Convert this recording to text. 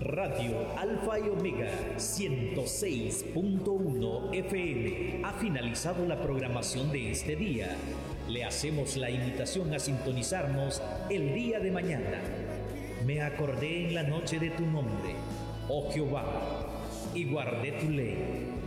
Radio Alfa y Omega 106.1 FM. Ha finalizado la programación de este día. Le hacemos la invitación a sintonizarnos el día de mañana. Me acordé en la noche de tu nombre, oh Jehová, y guardé tu ley.